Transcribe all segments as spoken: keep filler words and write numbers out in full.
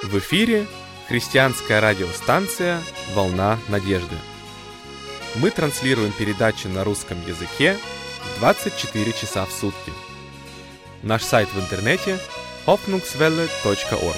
В эфире христианская радиостанция «Волна надежды». Мы транслируем передачи на русском языке двадцать четыре часа в сутки. Наш сайт в интернете hoffnungswelle точка org.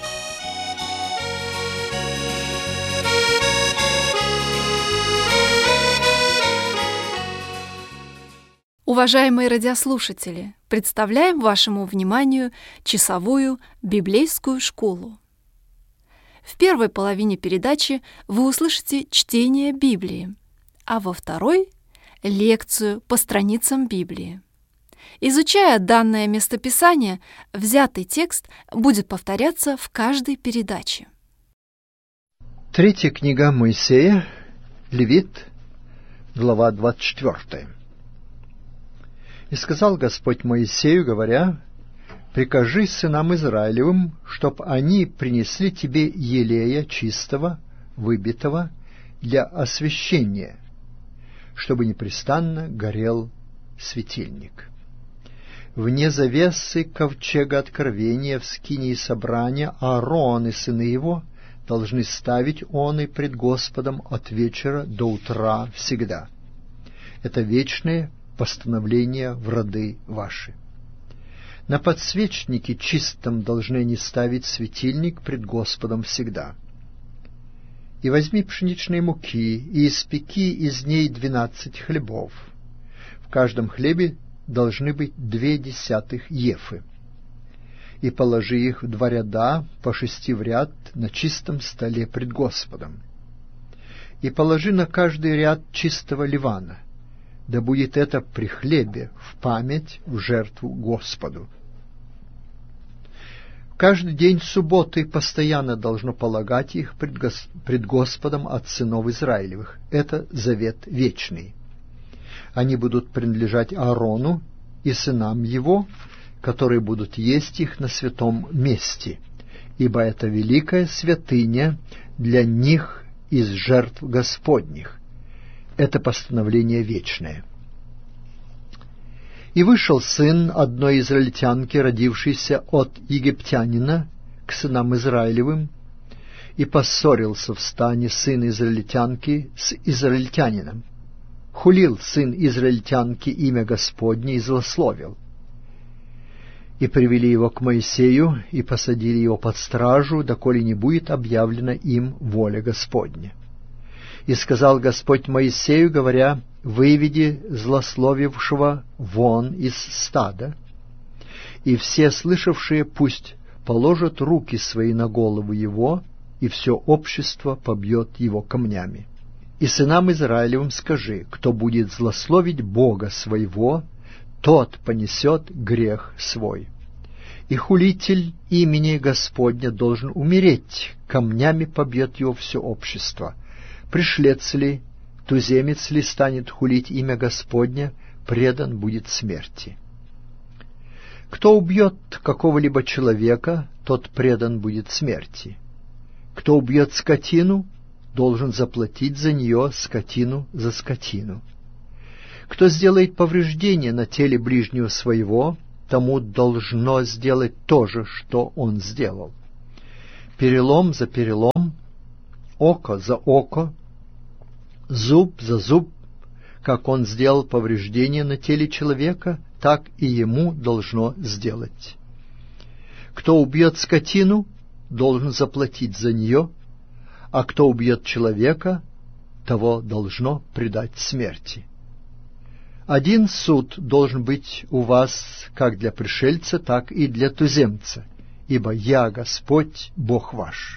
Уважаемые радиослушатели, представляем вашему вниманию часовую библейскую школу. В первой половине передачи вы услышите чтение Библии, а во второй – лекцию по страницам Библии. Изучая данное местописание, взятый текст будет повторяться в каждой передаче. Третья книга Моисея, Левит, глава двадцать четвёртая. «И сказал Господь Моисею, говоря: прикажи сынам Израилевым, чтоб они принесли тебе елея чистого, выбитого, для освящения, чтобы непрестанно горел светильник. Вне завесы ковчега откровения в скинии собрания Аарон и сыны его должны ставить он и пред Господом от вечера до утра всегда. Это вечное постановление в роды ваши. На подсвечнике чистом должны они ставить светильник пред Господом всегда. И возьми пшеничной муки, и испеки из ней двенадцать хлебов. В каждом хлебе должны быть две десятых ефы. И положи их в два ряда, по шести в ряд, на чистом столе пред Господом. И положи на каждый ряд чистого ливана, да будет это при хлебе, в память, в жертву Господу. Каждый день субботы постоянно должно полагать их пред, Гос... пред Господом от сынов Израилевых. Это завет вечный. Они будут принадлежать Аарону и сынам его, которые будут есть их на святом месте, ибо это великая святыня для них из жертв Господних. Это постановление вечное. И вышел сын одной израильтянки, родившийся от египтянина, к сынам Израилевым, и поссорился в стане сын израильтянки с израильтянином. Хулил сын израильтянки имя Господне и злословил. И привели его к Моисею, и посадили его под стражу, доколе не будет объявлена им воля Господня. И сказал Господь Моисею, говоря: выведи злословившего вон из стада, и все слышавшие пусть положат руки свои на голову его, и все общество побьет его камнями. И сынам Израилевым скажи: кто будет злословить Бога своего, тот понесет грех свой. И хулитель имени Господня должен умереть, камнями побьет его все общество. Пришлец ли, туземец ли станет хулить имя Господня, предан будет смерти. Кто убьет какого-либо человека, тот предан будет смерти. Кто убьет скотину, должен заплатить за нее скотину за скотину. Кто сделает повреждение на теле ближнего своего, тому должно сделать то же, что он сделал. Перелом за перелом, око за око, зуб за зуб. Как он сделал повреждение на теле человека, так и ему должно сделать. Кто убьет скотину, должен заплатить за нее, а кто убьет человека, того должно предать смерти. Один суд должен быть у вас как для пришельца, так и для туземца, ибо я, Господь, Бог ваш.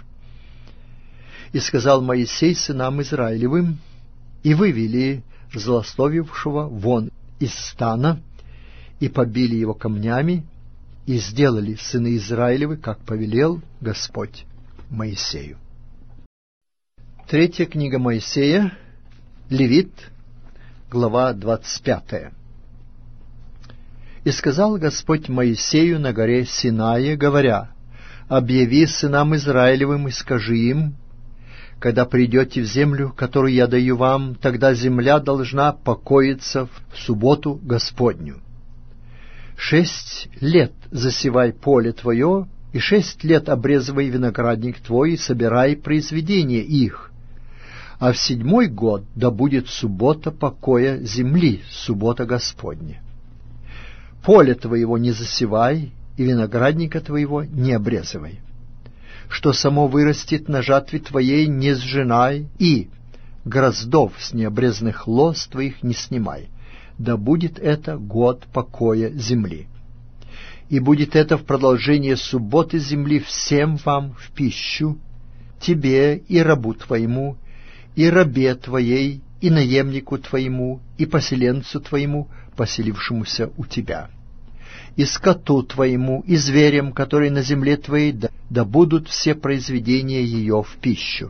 И сказал Моисей сынам Израилевым, и вывели злословившего вон из стана, и побили его камнями, и сделали сыны Израилевы, как повелел Господь Моисею. Третья книга Моисея, Левит, глава двадцать пятая. «И сказал Господь Моисею на горе Синае, говоря: объяви сынам Израилевым и скажи им: когда придете в землю, которую я даю вам, тогда земля должна покоиться в субботу Господню. Шесть лет засевай поле твое, и шесть лет обрезывай виноградник твой и собирай произведения их. А в седьмой год да будет суббота покоя земли, суббота Господня. Поле твоего не засевай, и виноградника твоего не обрезывай. Что само вырастет на жатве твоей, не сжинай, и гроздов с необрезанных лоз твоих не снимай. Да будет это год покоя земли. И будет это в продолжение субботы земли всем вам в пищу, тебе и рабу твоему, и рабе твоей, и наемнику твоему, и поселенцу твоему, поселившемуся у тебя, и скоту твоему, и зверям, которые на земле твоей, да, да будут все произведения ее в пищу.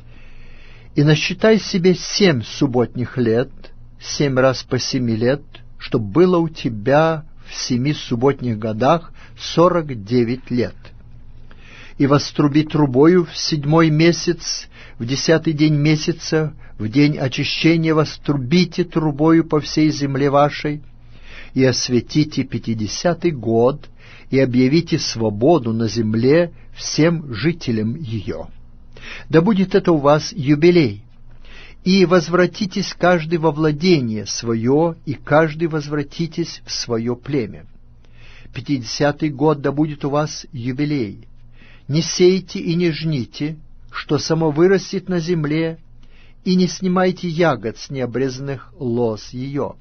И насчитай себе семь субботних лет, семь раз по семи лет, чтоб было у тебя в семи субботних годах сорок девять лет. И воструби трубою в седьмой месяц, в десятый день месяца, в день очищения вострубите трубою по всей земле вашей, и осветите пятидесятый год, и объявите свободу на земле всем жителям ее. Да будет это у вас юбилей, и возвратитесь каждый во владение свое, и каждый возвратитесь в свое племя. Пятидесятый год да будет у вас юбилей. Не сейте и не жните, что само вырастет на земле, и не снимайте ягод с необрезанных лоз ее.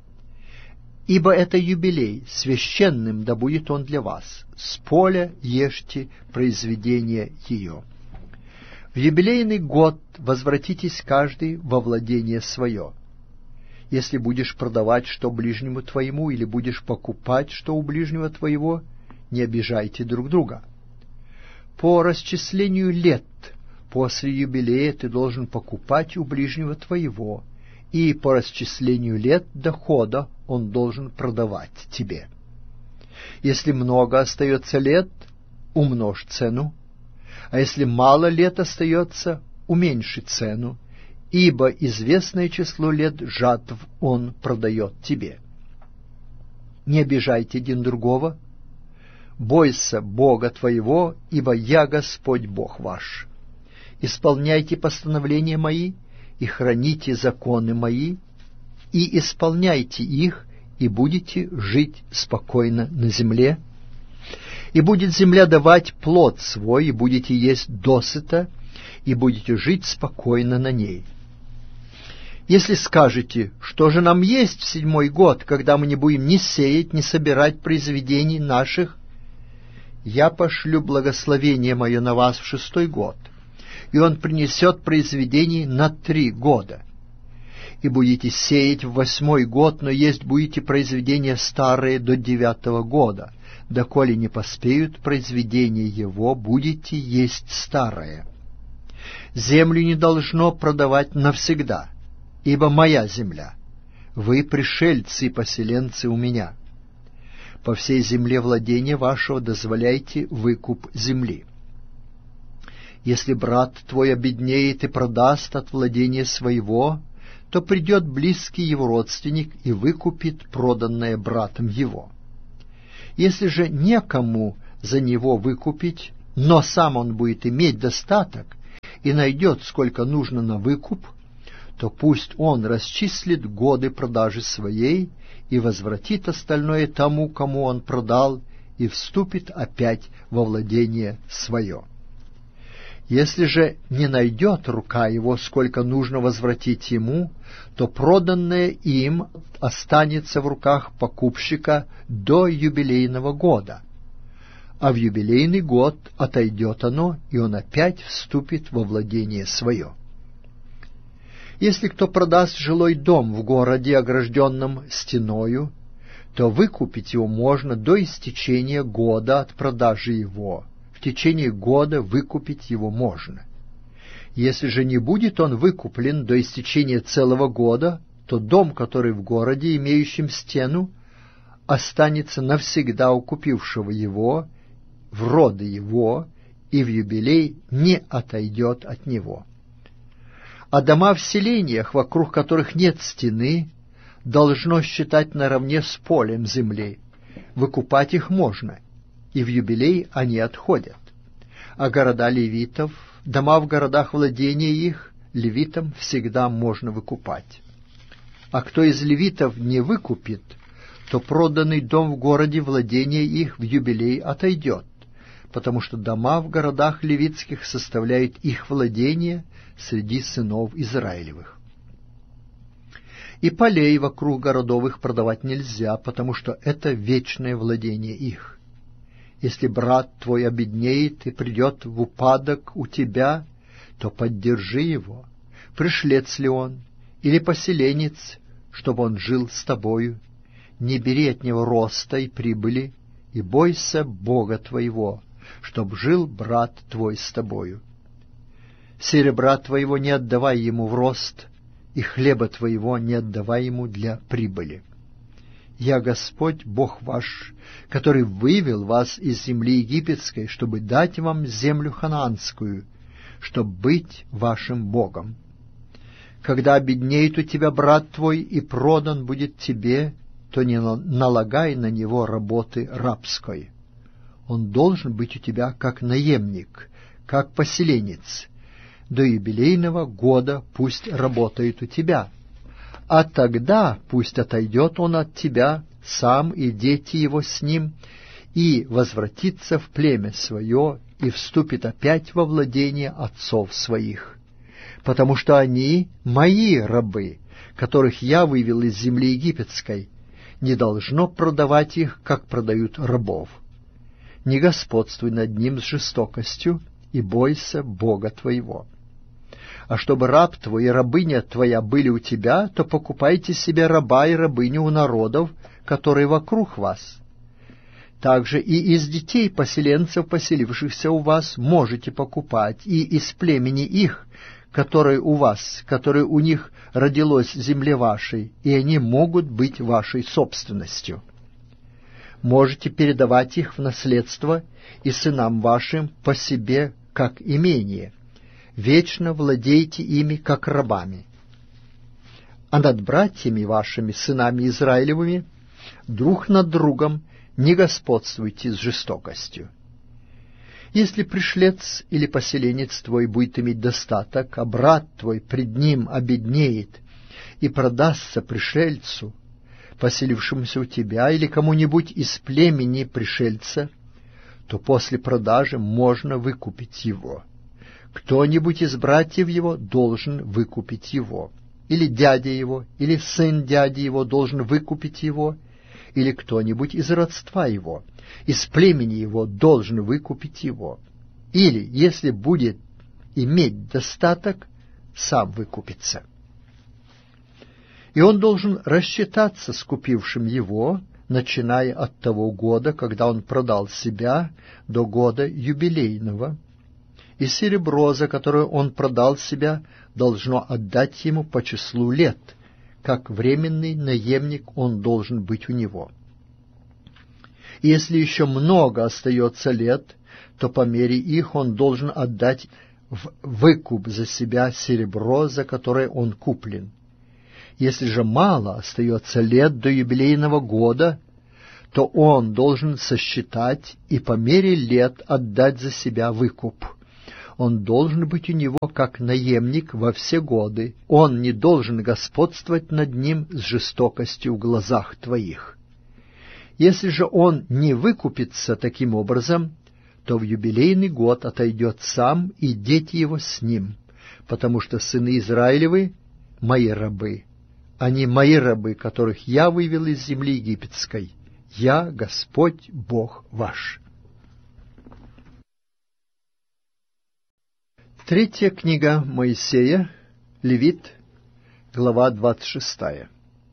Ибо это юбилей, священным да будет он для вас. С поля ешьте произведение ее. В юбилейный год возвратитесь каждый во владение свое. Если будешь продавать что ближнему твоему, или будешь покупать что у ближнего твоего, не обижайте друг друга. По расчислению лет после юбилея ты должен покупать у ближнего твоего, и по расчислению лет дохода он должен продавать тебе. Если много остается лет, умножь цену, а если мало лет остается, уменьши цену, ибо известное число лет жатв он продает тебе. Не обижайте один другого, бойся Бога твоего, ибо я Господь Бог ваш. Исполняйте постановления мои и храните законы мои, и исполняйте их, и будете жить спокойно на земле. И будет земля давать плод свой, и будете есть досыта, и будете жить спокойно на ней. Если скажете, что же нам есть в седьмой год, когда мы не будем ни сеять, ни собирать произведений наших, я пошлю благословение мое на вас в шестой год, и он принесет произведений на три года. И будете сеять в восьмой год, но есть будете произведения старые до девятого года. Доколе не поспеют произведения его, будете есть старое. Землю не должно продавать навсегда, ибо моя земля. Вы пришельцы и поселенцы у меня. По всей земле владения вашего дозволяйте выкуп земли. Если брат твой обеднеет и продаст от владения своего, то придет близкий его родственник и выкупит проданное братом его. Если же некому за него выкупить, но сам он будет иметь достаток и найдет, сколько нужно на выкуп, то пусть он расчислит годы продажи своей и возвратит остальное тому, кому он продал, и вступит опять во владение свое. Если же не найдет рука его, сколько нужно возвратить ему, то проданное им останется в руках покупщика до юбилейного года, а в юбилейный год отойдет оно, и он опять вступит во владение свое. Если кто продаст жилой дом в городе, огражденном стеною, то выкупить его можно до истечения года от продажи его. В течение года выкупить его можно. Если же не будет он выкуплен до истечения целого года, то дом, который в городе, имеющем стену, останется навсегда у купившего его, в роды его, и в юбилей не отойдет от него. А дома в селениях, вокруг которых нет стены, должно считать наравне с полем земли. Выкупать их можно, и в юбилей они отходят. А города левитов, дома в городах владения их, левитам всегда можно выкупать. А кто из левитов не выкупит, то проданный дом в городе владения их в юбилей отойдет, потому что дома в городах левитских составляют их владение среди сынов Израилевых. И полей вокруг городов их продавать нельзя, потому что это вечное владение их. Если брат твой обеднеет и придет в упадок у тебя, то поддержи его, пришлец ли он, или поселенец, чтобы он жил с тобою. Не бери от него роста и прибыли, и бойся Бога твоего, чтоб жил брат твой с тобою. Серебра твоего не отдавай ему в рост, и хлеба твоего не отдавай ему для прибыли. Я Господь, Бог ваш, который вывел вас из земли египетской, чтобы дать вам землю ханаанскую, чтобы быть вашим Богом. Когда обеднеет у тебя брат твой и продан будет тебе, то не налагай на него работы рабской. Он должен быть у тебя как наемник, как поселенец. До юбилейного года пусть работает у тебя, а тогда пусть отойдет он от тебя, сам и дети его с ним, и возвратится в племя свое и вступит опять во владение отцов своих, потому что они мои рабы, которых я вывел из земли египетской, не должно продавать их, как продают рабов. Не господствуй над ним с жестокостью, и бойся Бога твоего. А чтобы раб твой и рабыня твоя были у тебя, то покупайте себе раба и рабыню у народов, которые вокруг вас. Также и из детей поселенцев, поселившихся у вас, можете покупать, и из племени их, которое у вас, которое у них родилось в земле вашей, и они могут быть вашей собственностью. Можете передавать их в наследство и сынам вашим по себе, как имение. Вечно владейте ими, как рабами. А над братьями вашими, сынами Израилевыми, друг над другом не господствуйте с жестокостью. Если пришлец или поселенец твой будет иметь достаток, а брат твой пред ним обеднеет и продастся пришельцу, поселившемуся у тебя, или кому-нибудь из племени пришельца, то после продажи можно выкупить его. Кто-нибудь из братьев его должен выкупить его, или дядя его, или сын дяди его должен выкупить его, или кто-нибудь из родства его, из племени его должен выкупить его, или, если будет иметь достаток, сам выкупится. И он должен рассчитаться с купившим его, начиная от того года, когда он продал себя, до года юбилейного, и серебро, за которое он продал себя, должно отдать ему по числу лет, как временный наемник он должен быть у него. И если еще много остается лет, то по мере их он должен отдать в выкуп за себя серебро, за которое он куплен. Если же мало остается лет до юбилейного года, то он должен сосчитать и по мере лет отдать за себя выкуп. Он должен быть у него как наемник во все годы. Он не должен господствовать над ним с жестокостью в глазах твоих. Если же он не выкупится таким образом, то в юбилейный год отойдет сам и дети его с ним, потому что сыны Израилевы — мои рабы. Они мои рабы, которых я вывел из земли египетской. Я Господь Бог ваш. Третья книга Моисея, Левит, глава двадцать шестая.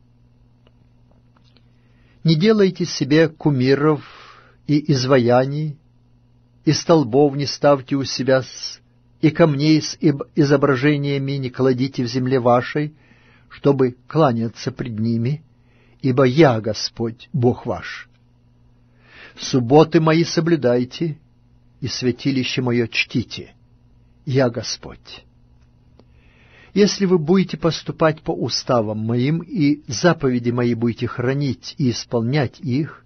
Не делайте себе кумиров и изваяний, и столбов не ставьте у себя, и камней с изображениями не кладите в земле вашей, чтобы кланяться пред ними, ибо я Господь, Бог ваш. Субботы мои соблюдайте, и святилище мое чтите. Я Господь. Если вы будете поступать по уставам моим и заповеди мои будете хранить и исполнять их,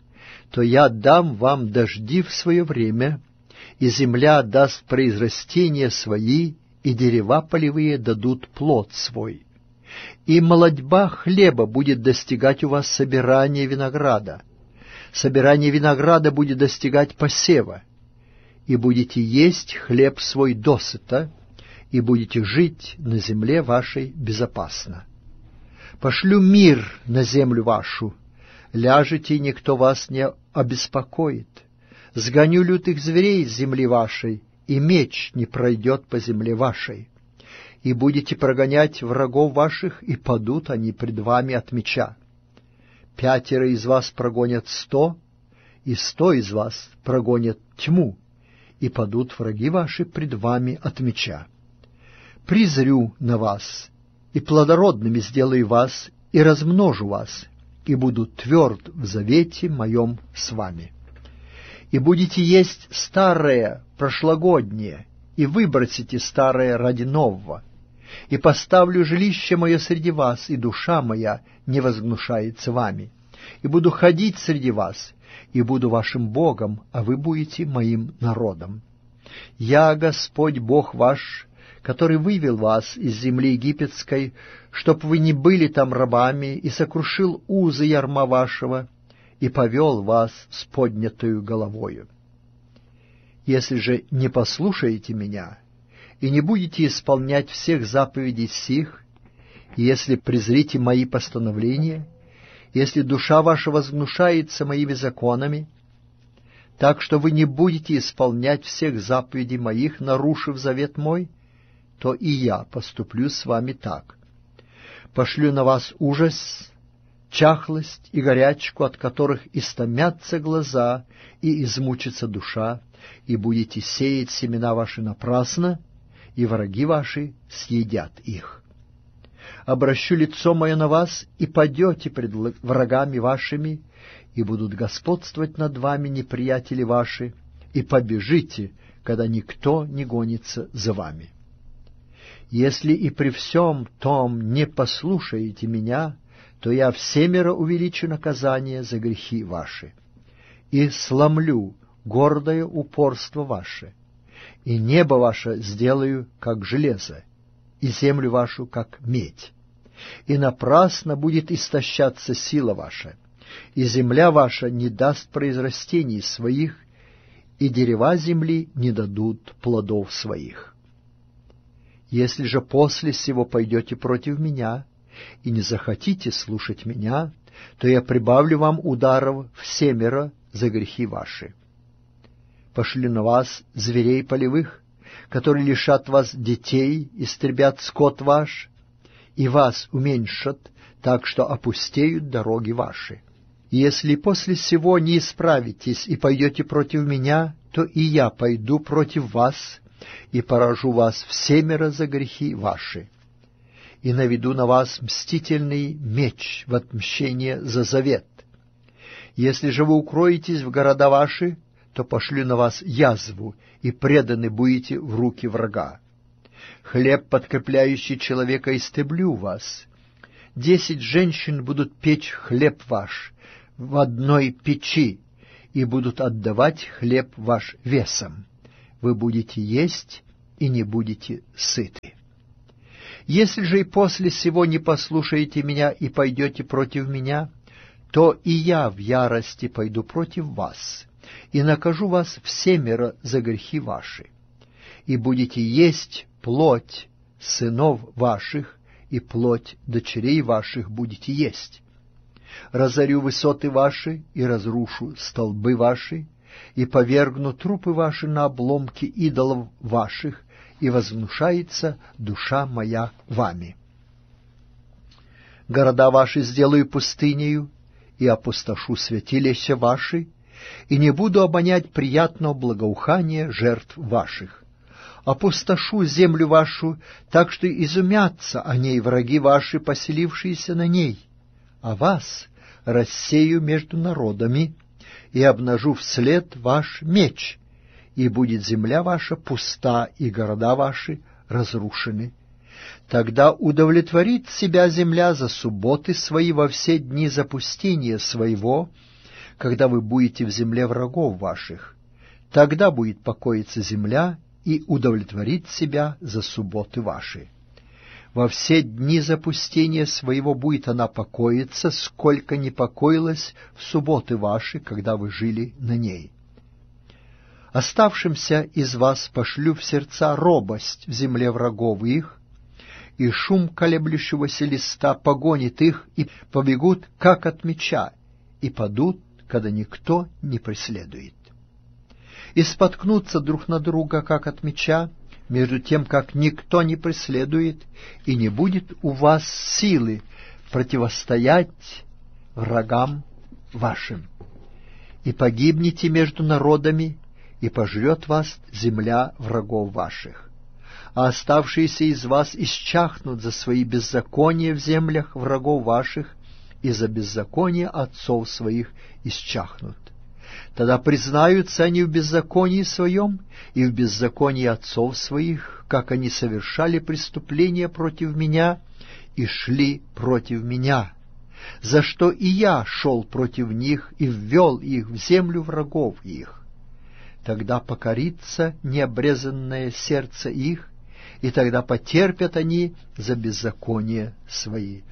то я дам вам дожди в свое время, и земля даст произрастения свои, и дерева полевые дадут плод свой. И молодьба хлеба будет достигать у вас собирания винограда. Собирание винограда будет достигать посева. И будете есть хлеб свой досыта, и будете жить на земле вашей безопасно. Пошлю мир на землю вашу, ляжете, и никто вас не обеспокоит. Сгоню лютых зверей с земли вашей, и меч не пройдет по земле вашей. И будете прогонять врагов ваших, и падут они пред вами от меча. Пятеро из вас прогонят сто, и сто из вас прогонят тьму, и падут враги ваши пред вами от меча. Призрю на вас, и плодородными сделаю вас, и размножу вас, и буду тверд в завете моем с вами. И будете есть старое, прошлогоднее, и выбросите старое ради нового. И поставлю жилище мое среди вас, и душа моя не возгнушается вами. И буду ходить среди вас, и буду вашим Богом, а вы будете моим народом. Я, Господь Бог ваш, который вывел вас из земли египетской, чтоб вы не были там рабами, и сокрушил узы ярма вашего, и повел вас с поднятою головою. Если же не послушаете меня, и не будете исполнять всех заповедей сих, и если презрите мои постановления, если душа ваша возгнушается моими законами, так что вы не будете исполнять всех заповедей моих, нарушив завет мой, то и я поступлю с вами так. Пошлю на вас ужас, чахлость и горячку, от которых истомятся глаза и измучится душа, и будете сеять семена ваши напрасно, и враги ваши съедят их. Обращу лицо мое на вас, и падете пред врагами вашими, и будут господствовать над вами неприятели ваши, и побежите, когда никто не гонится за вами. Если и при всем том не послушаете меня, то я всемеро увеличу наказание за грехи ваши, и сломлю гордое упорство ваше, и небо ваше сделаю, как железо, и землю вашу, как медь. И напрасно будет истощаться сила ваша, и земля ваша не даст произрастений своих, и дерева земли не дадут плодов своих. Если же после сего пойдете против меня и не захотите слушать меня, то я прибавлю вам ударов всемеро за грехи ваши. Пошлю на вас зверей полевых, которые лишат вас детей, истребят скот ваш, и вас уменьшат, так что опустеют дороги ваши. Если после сего не исправитесь и пойдете против меня, то и я пойду против вас, и поражу вас всемеро за грехи ваши, и наведу на вас мстительный меч в отмщение за завет. Если же вы укроетесь в города ваши, то пошлю на вас язву, и преданы будете в руки врага. Хлеб, подкрепляющий человека, истреблю вас. Десять женщин будут печь хлеб ваш в одной печи, и будут отдавать хлеб ваш весом. Вы будете есть и не будете сыты. Если же и после сего не послушаете меня и пойдете против меня, то и я в ярости пойду против вас, и накажу вас всемеро за грехи ваши, и будете есть плоть сынов ваших, и плоть дочерей ваших будете есть. Разорю высоты ваши, и разрушу столбы ваши, и повергну трупы ваши на обломки идолов ваших, и возгнушается душа моя вами. Города ваши сделаю пустынею, и опустошу святилища ваши, и не буду обонять приятного благоухания жертв ваших. Опустошу землю вашу, так что изумятся о ней враги ваши, поселившиеся на ней, а вас рассею между народами, и обнажу вслед ваш меч, и будет земля ваша пуста, и города ваши разрушены. Тогда удовлетворит себя земля за субботы свои во все дни запустения своего, когда вы будете в земле врагов ваших. Тогда будет покоиться земля и удовлетворит себя за субботы ваши. Во все дни запустения своего будет она покоиться, сколько не покоилась в субботы ваши, когда вы жили на ней. Оставшимся из вас пошлю в сердца робость в земле врагов их, и шум колеблющегося листа погонит их, и побегут, как от меча, и падут, когда никто не преследует. И споткнутся друг на друга, как от меча, между тем, как никто не преследует, и не будет у вас силы противостоять врагам вашим. И погибнете между народами, и пожрет вас земля врагов ваших. А оставшиеся из вас исчахнут за свои беззакония в землях врагов ваших, и за беззаконие отцов своих исчахнут. Тогда признаются они в беззаконии своем и в беззаконии отцов своих, как они совершали преступления против меня и шли против меня, за что и я шел против них и ввел их в землю врагов их. Тогда покорится необрезанное сердце их, и тогда потерпят они за беззаконие свои.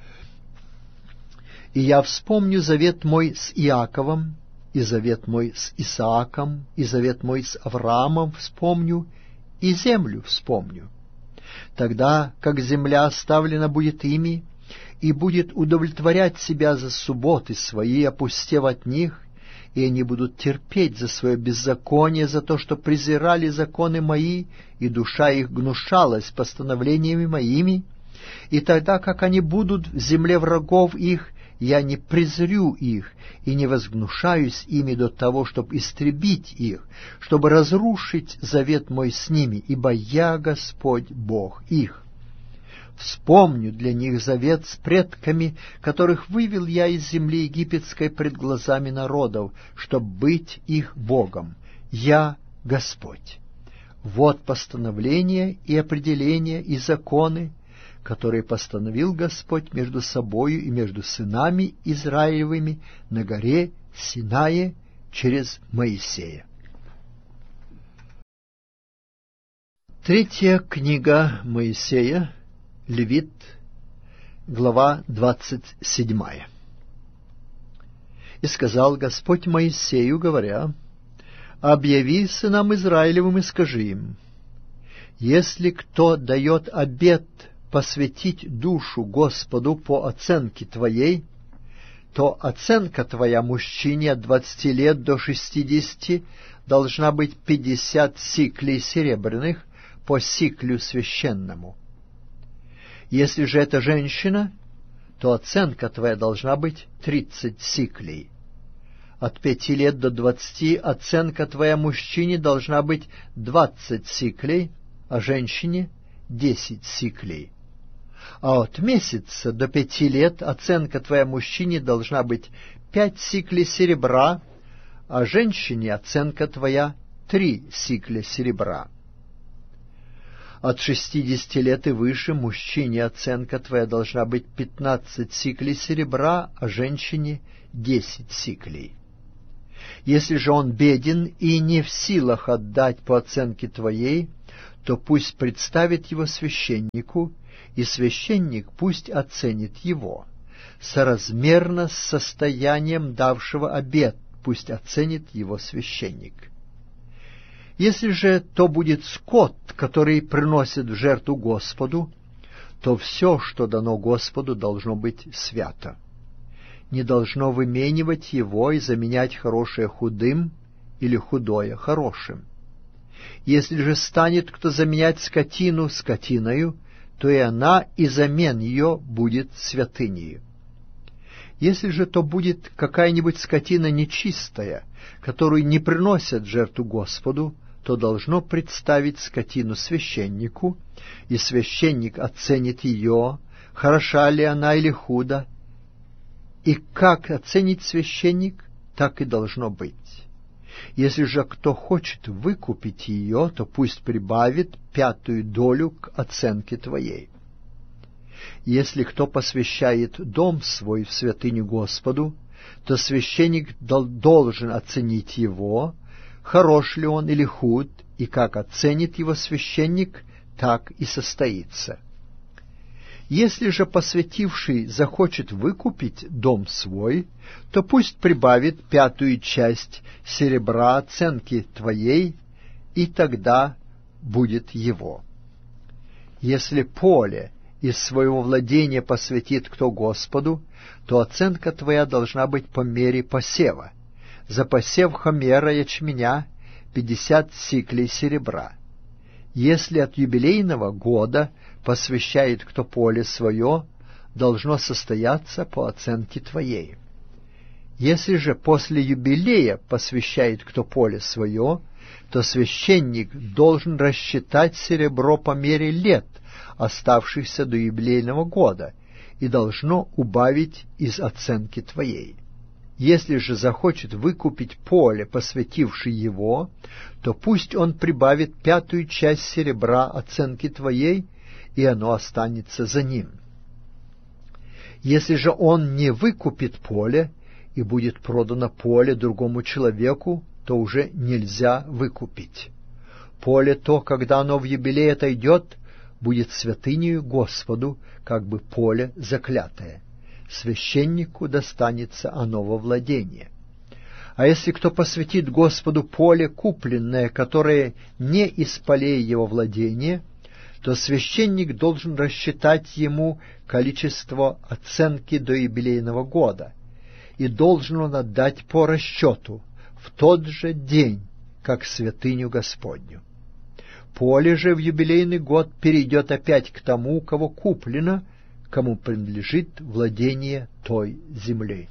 И я вспомню завет мой с Иаковом, и завет мой с Исааком, и завет мой с Авраамом вспомню, и землю вспомню. Тогда, как земля оставлена будет ими, и будет удовлетворять себя за субботы свои, опустев от них, и они будут терпеть за свое беззаконие, за то, что презирали законы мои, и душа их гнушалась постановлениями моими, и тогда, как они будут в земле врагов их, я не презрю их и не возгнушаюсь ими до того, чтобы истребить их, чтобы разрушить завет мой с ними, ибо я Господь Бог их. Вспомню для них завет с предками, которых вывел я из земли египетской пред глазами народов, чтоб быть их Богом. Я Господь. Вот постановления и определения и законы, которые постановил Господь между собою и между сынами Израилевыми на горе Синае через Моисея. Третья книга Моисея, Левит, глава двадцать седьмая. «И сказал Господь Моисею, говоря, «Объяви сынам Израилевым и скажи им, если кто дает обет посвятить душу Господу по оценке твоей, то оценка твоя мужчине от двадцати лет до шестидесяти должна быть пятьдесят сиклей серебряных по сиклю священному. Если же это женщина, то оценка твоя должна быть тридцать сиклей. От пяти лет до двадцати оценка твоя мужчине должна быть двадцать сиклей, а женщине десять сиклей. А от месяца до пяти лет оценка твоя мужчине должна быть пять сиклей серебра, а женщине оценка твоя три сикля серебра. От шестидесяти лет и выше мужчине оценка твоя должна быть пятнадцать сиклей серебра, а женщине десять сиклей. Если же он беден и не в силах отдать по оценке твоей, то пусть представит его священнику, и священник пусть оценит его. Соразмерно с состоянием давшего обет пусть оценит его священник. Если же то будет скот, который приносит в жертву Господу, то все, что дано Господу, должно быть свято. Не должно выменивать его и заменять хорошее худым или худое хорошим. Если же станет кто заменять скотину скотиною, то и она и замен ее будет святынею. Если же то будет какая-нибудь скотина нечистая, которую не приносят жертву Господу, то должно представить скотину священнику, и священник оценит ее, хороша ли она или худо, и как оценит священник, так и должно быть. Если же кто хочет выкупить ее, то пусть прибавит пятую долю к оценке твоей. Если кто посвящает дом свой в святыню Господу, то священник должен оценить его, хорош ли он или худ, и как оценит его священник, так и состоится. Если же посвятивший захочет выкупить дом свой, то пусть прибавит пятую часть серебра оценки твоей, и тогда будет его. Если поле из своего владения посвятит кто Господу, то оценка твоя должна быть по мере посева. За посев хомера ячменя пятьдесят сиклей серебра. Если от юбилейного года посвящает кто поле свое, должно состояться по оценке твоей. Если же после юбилея посвящает кто поле свое, то священник должен рассчитать серебро по мере лет, оставшихся до юбилейного года, и должно убавить из оценки твоей. Если же захочет выкупить поле, посвятивший его, то пусть он прибавит пятую часть серебра оценки твоей, и оно останется за ним. Если же он не выкупит поле, и будет продано поле другому человеку, то уже нельзя выкупить. Поле то, когда оно в юбилей отойдет, будет святынею Господу, как бы поле заклятое. Священнику достанется оно во владение. А если кто посвятит Господу поле купленное, которое не из полей его владения, то священник должен рассчитать ему количество оценки до юбилейного года, и должен он отдать по расчету в тот же день, как святыню Господню. Поле же в юбилейный год перейдет опять к тому, у кого куплено, кому принадлежит владение той земли.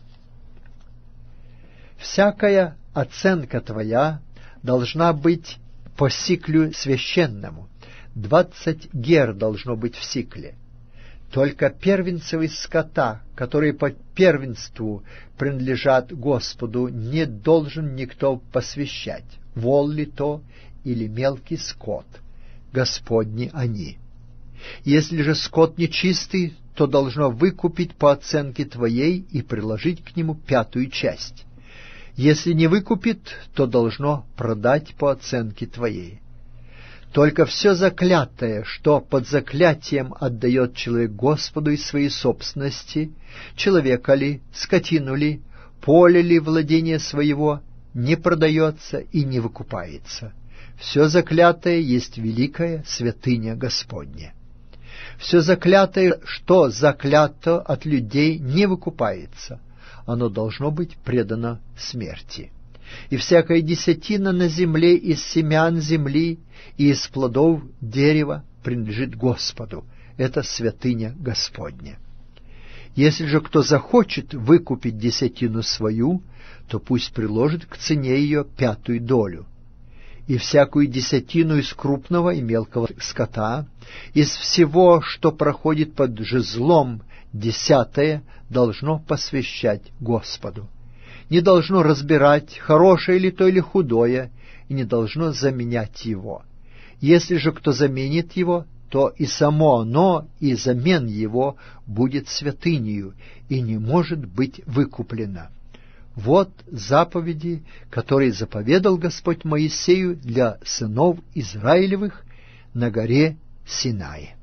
Всякая оценка твоя должна быть по сиклю священному. Двадцать гер должно быть в сикле. Только первенцев из скота, которые по первенству принадлежат Господу, не должен никто посвящать, вол ли то или мелкий скот, Господни они. Если же скот нечистый, то должно выкупить по оценке твоей и приложить к нему пятую часть. Если не выкупит, то должно продать по оценке твоей. Только все заклятое, что под заклятием отдает человек Господу из своей собственности, человека ли, скотину ли, поле ли владения своего, не продается и не выкупается. Все заклятое есть великая святыня Господня. Все заклятое, что заклято от людей, не выкупается. Оно должно быть предано смерти. И всякая десятина на земле из семян земли и из плодов дерева принадлежит Господу. Это святыня Господня. Если же кто захочет выкупить десятину свою, то пусть приложит к цене ее пятую долю. И всякую десятину из крупного и мелкого скота, из всего, что проходит под жезлом, десятое должно посвящать Господу. Не должно разбирать, хорошее ли то или худое, и не должно заменять его. Если же кто заменит его, то и само оно, и замен его будет святынею, и не может быть выкуплено. Вот заповеди, которые заповедал Господь Моисею для сынов Израилевых на горе Синай.